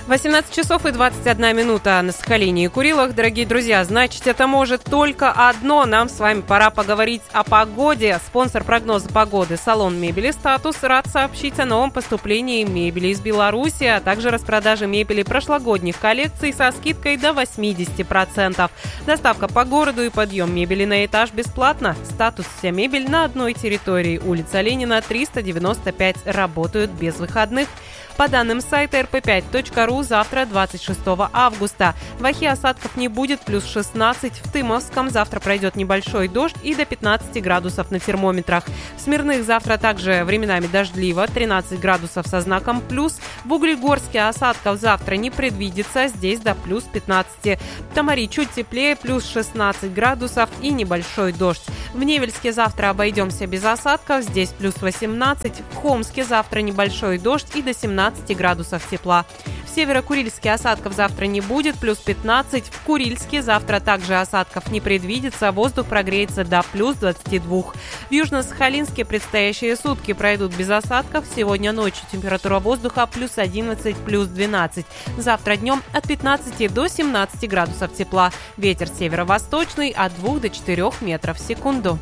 18 часов и 21 минута на Сахалине и Курилах. Дорогие друзья, значит, это может только одно. Нам с вами пора поговорить о погоде. Спонсор прогноза погоды — салон мебели «Статус» рад сообщить о новом поступлении мебели из Беларуси, а также распродаже мебели прошлогодних коллекций со скидкой до 80%. Доставка по городу и подъем мебели на этаж бесплатно. «Статус» — вся мебель на одной территории. Улица Ленина, 395. Работают без выходных. По данным сайта rp5.ru, завтра, 26 августа. В Ахе осадков не будет, плюс 16. В Тымовском завтра пройдет небольшой дождь и до 15 градусов на термометрах. В Смирных завтра также временами дождливо, 13 градусов со знаком плюс. В Углегорске осадков завтра не предвидится, здесь до плюс 15. В Тамаре чуть теплее, плюс 16 градусов и небольшой дождь. В Невельске завтра обойдемся без осадков, здесь плюс 18. В Хомске завтра небольшой дождь и до 17 градусов тепла. В Северо-Курильске осадков завтра не будет, плюс 15. В Курильске завтра также осадков не предвидится, воздух прогреется до плюс 22. В Южно-Сахалинске предстоящие сутки пройдут без осадков. Сегодня ночью температура воздуха плюс 11, плюс 12. Завтра днем от 15 до 17 градусов тепла. Ветер северо-восточный от 2 до 4 метров в секунду.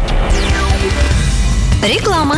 Реклама.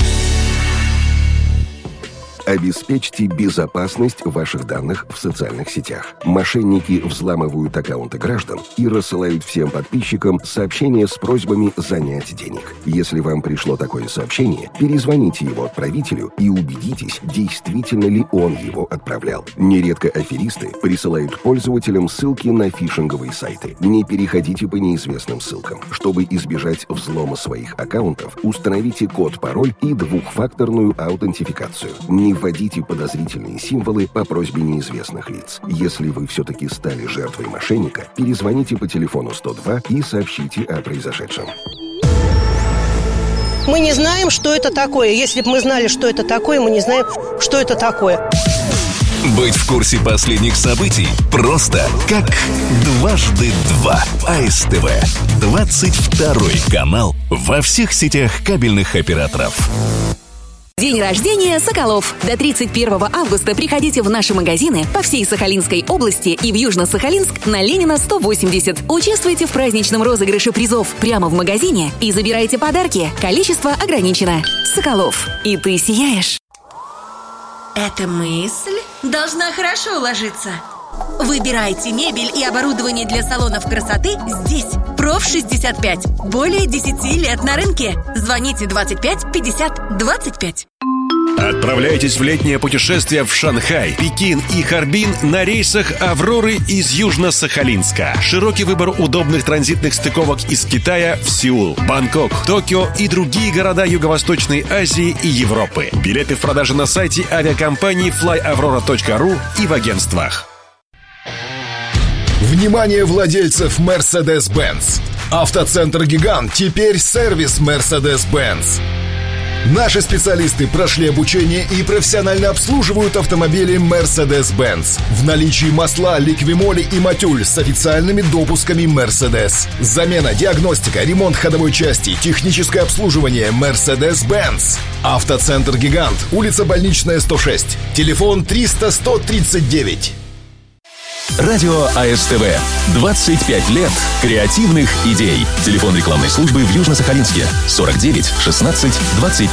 Обеспечьте безопасность ваших данных в социальных сетях. Мошенники взламывают аккаунты граждан и рассылают всем подписчикам сообщения с просьбами занять денег. Если вам пришло такое сообщение, перезвоните его отправителю и убедитесь, действительно ли он его отправлял. Нередко аферисты присылают пользователям ссылки на фишинговые сайты. Не переходите по неизвестным ссылкам. Чтобы избежать взлома своих аккаунтов, установите код-пароль и двухфакторную аутентификацию. Не вводите подозрительные символы по просьбе неизвестных лиц. Если вы все-таки стали жертвой мошенника, перезвоните по телефону 102 и сообщите о произошедшем. Мы не знаем, что это такое. Если бы мы знали, что это такое, мы не знаем, что это такое. Быть в курсе последних событий просто как дважды два. АСТВ. 22-й канал во всех сетях кабельных операторов. День рождения Соколов. До 31 августа приходите в наши магазины по всей Сахалинской области и в Южно-Сахалинск на Ленина 180. Участвуйте в праздничном розыгрыше призов прямо в магазине и забирайте подарки. Количество ограничено. Соколов. И ты сияешь. Эта мысль должна хорошо ложиться. Выбирайте мебель и оборудование для салонов красоты здесь. Проф65. Более 10 лет на рынке. Звоните 25 50 25. Отправляйтесь в летнее путешествие в Шанхай, Пекин и Харбин на рейсах «Авроры» из Южно-Сахалинска. Широкий выбор удобных транзитных стыковок из Китая в Сеул, Бангкок, Токио и другие города Юго-Восточной Азии и Европы. Билеты в продаже на сайте авиакомпании flyavrora.ru и в агентствах. Внимание владельцев Mercedes-Benz! Автоцентр «Гигант» теперь сервис Mercedes-Benz. Наши специалисты прошли обучение и профессионально обслуживают автомобили Mercedes-Benz. В наличии масла, ликвимоли и матюль с официальными допусками Mercedes. Замена, диагностика, ремонт ходовой части, техническое обслуживание Mercedes-Benz. Автоцентр «Гигант», улица Больничная, 106. Телефон 300 139. Радио АСТВ. 25 лет креативных идей. Телефон рекламной службы в Южно-Сахалинске. 49 16 25.